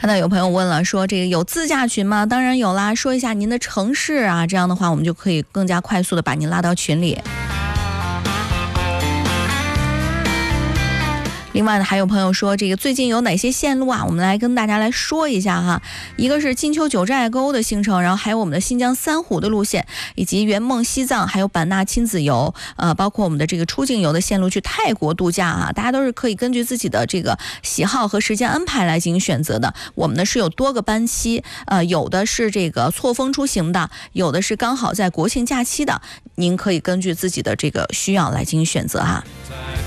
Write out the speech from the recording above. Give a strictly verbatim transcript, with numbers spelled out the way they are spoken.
看到有朋友问了，说这个有自驾群吗？当然有啦，说一下您的城市啊，这样的话我们就可以更加快速的把您拉到群里。另外呢，还有朋友说这个最近有哪些线路啊？我们来跟大家来说一下哈。一个是金秋九寨沟的行程，然后还有我们的新疆三湖的路线，以及圆梦西藏，还有版纳亲子游，呃，包括我们的这个出境游的线路去泰国度假啊，大家都是可以根据自己的这个喜好和时间安排来进行选择的。我们呢是有多个班期，呃，有的是这个错峰出行的，有的是刚好在国庆假期的，您可以根据自己的这个需要来进行选择哈。